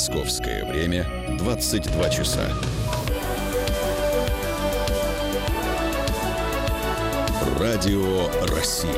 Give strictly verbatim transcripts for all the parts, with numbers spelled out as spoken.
Московское время двадцать два часа. Радио России.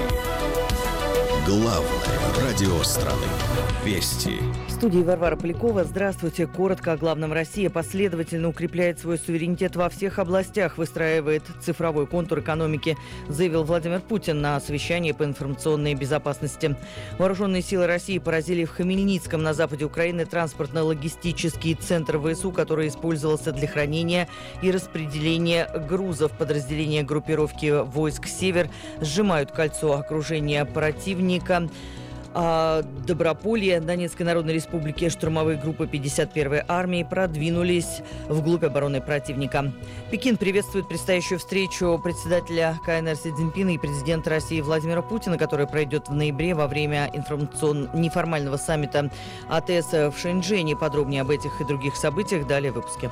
Главное радио страны. Вести. В студии Варвара Полякова. Здравствуйте. Коротко о главном. Россия последовательно укрепляет свой суверенитет во всех областях, выстраивает цифровой контур экономики, заявил Владимир Путин на совещании по информационной безопасности. Вооруженные силы России поразили в Хмельницком на западе Украины транспортно-логистический центр ВСУ, который использовался для хранения и распределения грузов. Подразделения группировки войск «Север» сжимают кольцо окружения противника. А Доброполье Донецкой Народной Республики штурмовые группы пятьдесят первой армии продвинулись вглубь обороны противника. Пекин приветствует предстоящую встречу председателя КНР Си Цзиньпина и президента России Владимира Путина, которая пройдет в ноябре во время информационного неформального саммита АТС в Шэньчжэне. Подробнее об этих и других событиях далее в выпуске.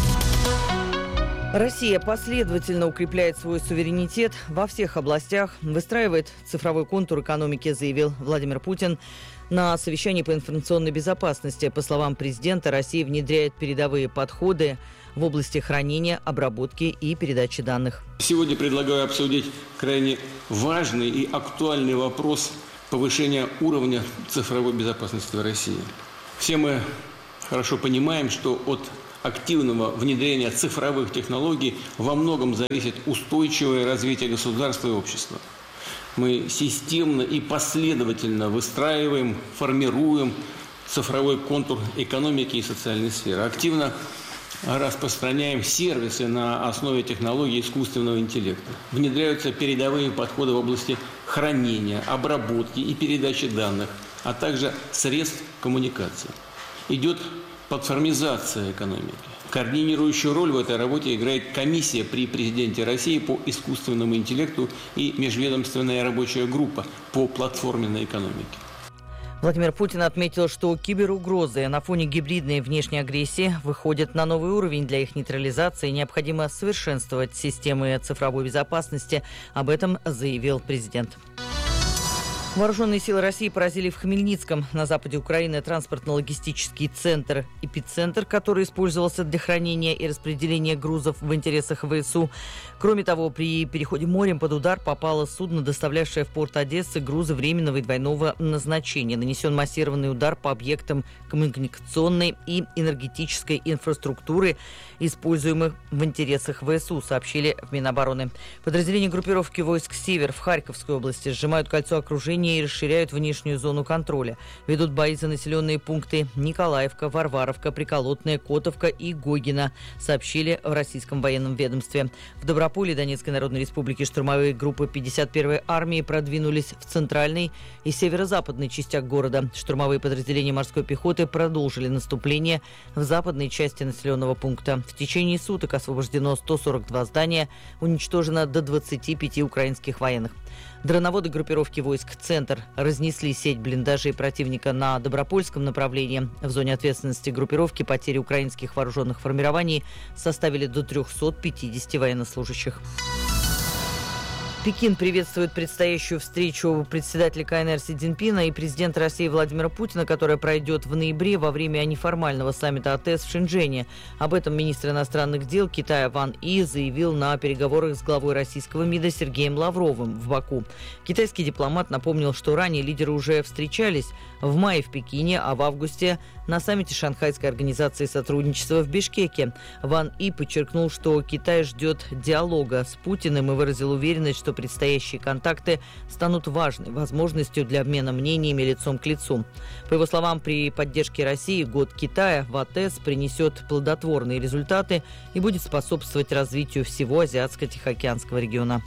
Россия последовательно укрепляет свой суверенитет во всех областях, выстраивает цифровой контур экономики, заявил Владимир Путин на совещании по информационной безопасности. По словам президента, Россия внедряет передовые подходы в области хранения, обработки и передачи данных. Сегодня предлагаю обсудить крайне важный и актуальный вопрос повышения уровня цифровой безопасности в России. Все мы хорошо понимаем, что от активного внедрения цифровых технологий во многом зависит устойчивое развитие государства и общества. Мы системно и последовательно выстраиваем, формируем цифровой контур экономики и социальной сферы. Активно распространяем сервисы на основе технологий искусственного интеллекта. Внедряются передовые подходы в области хранения, обработки и передачи данных, а также средств коммуникации. Идет платформизация экономики. Координирующую роль в этой работе играет комиссия при президенте России по искусственному интеллекту и межведомственная рабочая группа по платформенной экономике. Владимир Путин отметил, что киберугрозы на фоне гибридной внешней агрессии выходят на новый уровень. Для их нейтрализации необходимо совершенствовать системы цифровой безопасности. Об этом заявил президент. Вооруженные силы России поразили в Хмельницком на западе Украины транспортно-логистический центр «Эпицентр», который использовался для хранения и распределения грузов в интересах ВСУ. Кроме того, при переходе морем под удар попало судно, доставлявшее в порт Одессы грузы временного и двойного назначения. Нанесен массированный удар по объектам коммуникационной и энергетической инфраструктуры, используемых в интересах ВСУ, сообщили в Минобороны. Подразделения группировки войск «Север» в Харьковской области сжимают кольцо окружения и расширяют внешнюю зону контроля. Ведут бои за населенные пункты Николаевка, Варваровка, Приколотная, Котовка и Гогино, сообщили в российском военном ведомстве. В Доброполье Донецкой Народной Республики штурмовые группы пятьдесят первой армии продвинулись в центральной и северо-западной частях города. Штурмовые подразделения морской пехоты продолжили наступление в западной части населенного пункта. В течение суток освобождено сто сорок два здания, уничтожено до двадцати пяти украинских военных. Дроноводы группировки войск «Центр» разнесли сеть блиндажей противника на Добропольском направлении. В зоне ответственности группировки потери украинских вооруженных формирований составили до трехсот пятидесяти военнослужащих. Пекин приветствует предстоящую встречу председателя КНР Си Цзиньпина и президента России Владимира Путина, которая пройдет в ноябре во время неформального саммита АТС в Шэньчжэне. Об этом министр иностранных дел Китая Ван И заявил на переговорах с главой российского МИДа Сергеем Лавровым в Баку. Китайский дипломат напомнил, что ранее лидеры уже встречались в мае в Пекине, а в августе на саммите Шанхайской организации сотрудничества в Бишкеке. Ван И подчеркнул, что Китай ждет диалога с Путиным и выразил уверенность, что предстоящие контакты станут важной возможностью для обмена мнениями лицом к лицу. По его словам, при поддержке России год Китая в АТС принесет плодотворные результаты и будет способствовать развитию всего Азиатско-Тихоокеанского региона.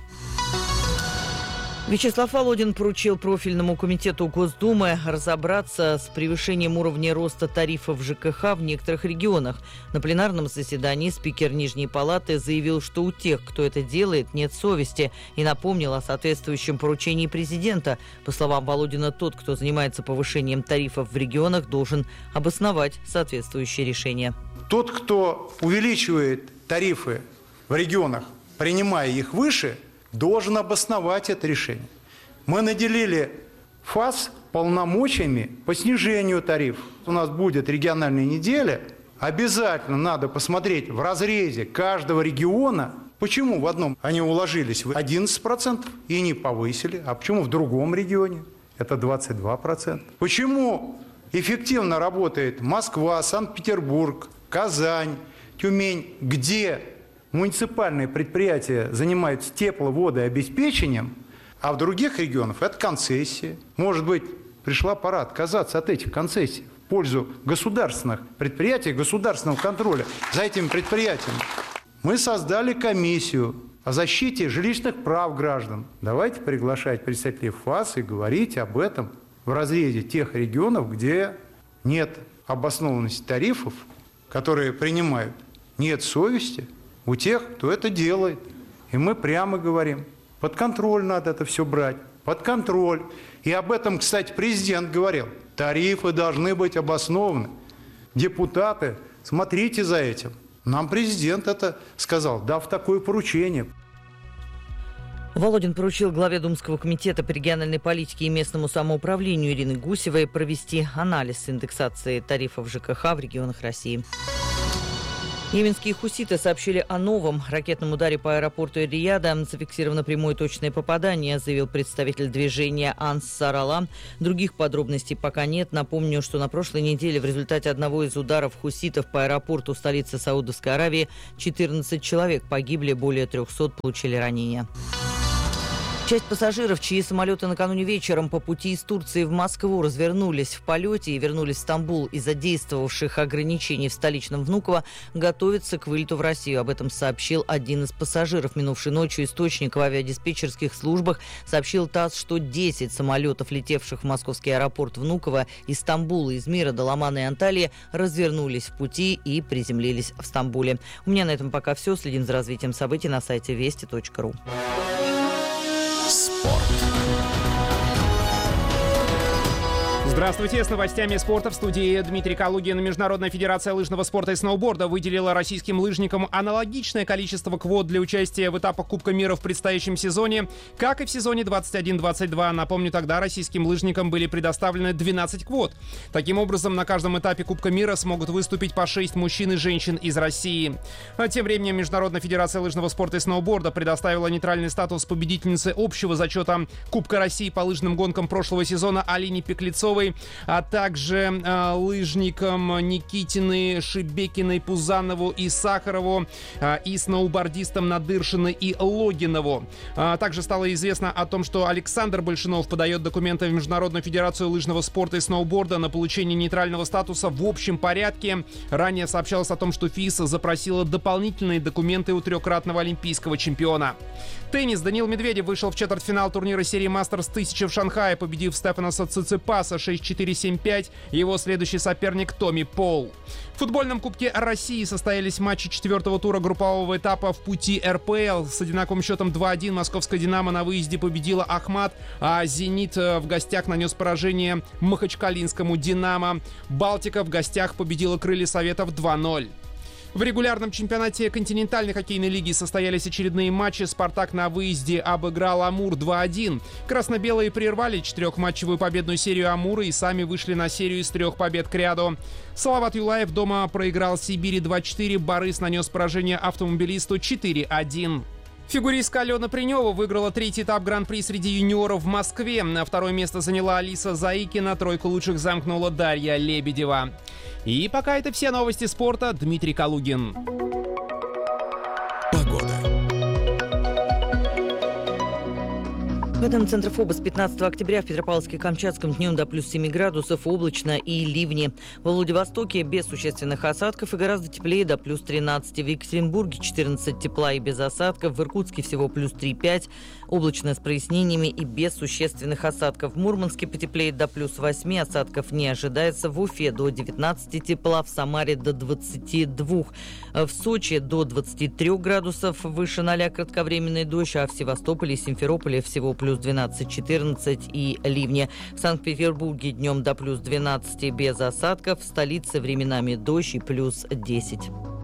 Вячеслав Володин поручил профильному комитету Госдумы разобраться с превышением уровня роста тарифов ЖКХ в некоторых регионах. На пленарном заседании спикер Нижней палаты заявил, что у тех, кто это делает, нет совести, и напомнил о соответствующем поручении президента. По словам Володина, тот, кто занимается повышением тарифов в регионах, должен обосновать соответствующее решение. Тот, кто увеличивает тарифы в регионах, принимая их выше, должен обосновать это решение. Мы наделили ФАС полномочиями по снижению тарифов. У нас будет региональная неделя. Обязательно надо посмотреть в разрезе каждого региона, почему в одном они уложились в одиннадцать процентов и не повысили, а почему в другом регионе это двадцать два процента. Почему эффективно работает Москва, Санкт-Петербург, Казань, Тюмень, где муниципальные предприятия занимаются тепловодообеспечением, а в других регионах это концессии. Может быть, пришла пора отказаться от этих концессий в пользу государственных предприятий, государственного контроля за этими предприятиями. Мы создали комиссию о защите жилищных прав граждан. Давайте приглашать представителей ФАС и говорить об этом в разрезе тех регионов, где нет обоснованности тарифов, которые принимают, нет совести у тех, кто это делает. И мы прямо говорим, под контроль надо это все брать, под контроль. И об этом, кстати, президент говорил. Тарифы должны быть обоснованы. Депутаты, смотрите за этим. Нам президент это сказал, дав такое поручение. Володин поручил главе Думского комитета по региональной политике и местному самоуправлению Ирине Гусевой провести анализ индексации тарифов ЖКХ в регионах России. Йеменские хуситы сообщили о новом ракетном ударе по аэропорту Рияда. Зафиксировано прямое точное попадание, заявил представитель движения Ансар Алла. Других подробностей пока нет. Напомню, что на прошлой неделе в результате одного из ударов хуситов по аэропорту столицы Саудовской Аравии четырнадцать человек погибли, более трехсот получили ранения. Часть пассажиров, чьи самолеты накануне вечером по пути из Турции в Москву развернулись в полете и вернулись в Стамбул из-за действовавших ограничений в столичном Внуково, готовится к вылету в Россию. Об этом сообщил один из пассажиров. Минувшей ночью источник в авиадиспетчерских службах сообщил ТАСС, что десять самолетов, летевших в московский аэропорт Внуково из Стамбула, Измира, Даламана и Анталии, развернулись в пути и приземлились в Стамбуле. У меня на этом пока все. Следим за развитием событий на сайте вести точка ру. Спорт. Здравствуйте, с новостями спорта в студии Дмитрий Калугин. Международная федерация лыжного спорта и сноуборда выделила российским лыжникам аналогичное количество квот для участия в этапах Кубка мира в предстоящем сезоне, как и в сезоне двадцать один двадцать два. Напомню, тогда российским лыжникам были предоставлены двенадцать квот. Таким образом, на каждом этапе Кубка мира смогут выступить по шесть мужчин и женщин из России. А тем временем Международная федерация лыжного спорта и сноуборда предоставила нейтральный статус победительнице общего зачета Кубка России по лыжным гонкам прошлого сезона Алине Пеклецовой, а также э, лыжникам Никитиной, Шебекиной, Пузанову и Сахарову, э, и сноубордистам Надыршиной и Логинову. А также стало известно о том, что Александр Большинов подает документы в Международную федерацию лыжного спорта и сноуборда на получение нейтрального статуса в общем порядке. Ранее сообщалось о том, что ФИС запросила дополнительные документы у трехкратного олимпийского чемпиона. Теннис. Даниил Медведев вышел в четвертьфинал турнира серии Мастерс тысяча в Шанхае, победив Стефаноса Циципаса шесть четыре семь пять. Его следующий соперник Томми Пол. В футбольном Кубке России состоялись матчи четвертого тура группового этапа в пути эр пэ эл. С одинаковым счетом два один московская «Динамо» на выезде победила Ахмат, а «Зенит» в гостях нанес поражение махачкалинскому «Динамо». «Балтика» в гостях победила «Крылья Советов» два ноль. В регулярном чемпионате континентальной хоккейной лиги состоялись очередные матчи. «Спартак» на выезде обыграл «Амур» два один. Красно-белые прервали четырехматчевую победную серию «Амура» и сами вышли на серию из трех побед к ряду. Салават Юлаев дома проиграл «Сибири» два четыре. «Борис» нанес поражение «Автомобилисту» четыре один. Фигуристка Алена Принева выиграла третий этап Гран-при среди юниоров в Москве. На второе место заняла Алиса Заикина, тройку лучших замкнула Дарья Лебедева. И пока это все новости спорта. Дмитрий Калугин. Погода. В этом центре ФОБОС пятнадцатого октября в Петропавловске-Камчатском днем до плюс семи градусов, облачно и ливни. Во Владивостоке без существенных осадков и гораздо теплее до плюс тринадцати. В Екатеринбурге четырнадцать тепла и без осадков. В Иркутске всего плюс три-пять. Облачно с прояснениями и без существенных осадков. В Мурманске потеплеет до плюс восьми. Осадков не ожидается. В Уфе до девятнадцати тепла. В Самаре до двадцати двух. В Сочи до двадцати трёх градусов. Выше ноля кратковременный дождь. А в Севастополе и Симферополе всего плюс плюс двенадцать-четырнадцать и ливни. В Санкт-Петербурге днем до плюс двенадцати без осадков. В столице временами дождь и плюс десять.